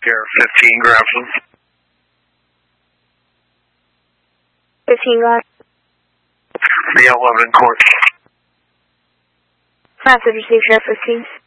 Here, 15 Grafton. 15 got. The 11 in court. Message received, Sheriff 15.